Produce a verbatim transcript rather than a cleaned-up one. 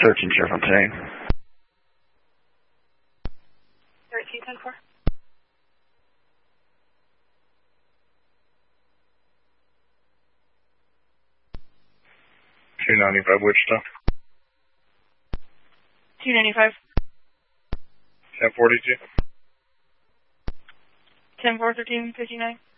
thirteen Sheriff Fontaine. thirteen ten four. two ninety-five Wichita. two ninety-five. ten forty-two. ten four thirteen fifty-nine.